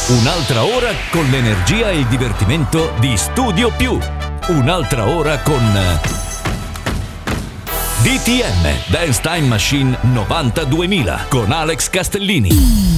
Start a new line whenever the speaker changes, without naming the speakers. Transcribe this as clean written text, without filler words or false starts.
Un'altra ora con l'energia e il divertimento di Studio Più. Un'altra ora con DTM Dance Time Machine 92.000 con Alex Castellini.